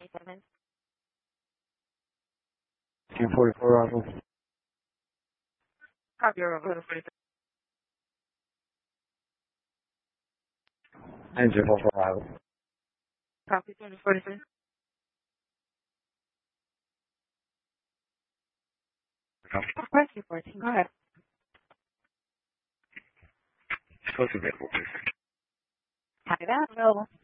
27. 244 arrival. Copy your arrival 47. Engine 44 arrival. Copy 47. Rescue 14, go ahead. Close available, please. Copy that. Available.